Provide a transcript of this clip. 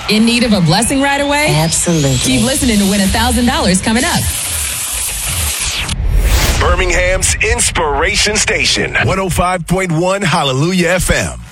In need of a blessing right away? Absolutely. Keep listening to win $1,000 coming up. Birmingham's Inspiration Station, 105.1 Hallelujah FM.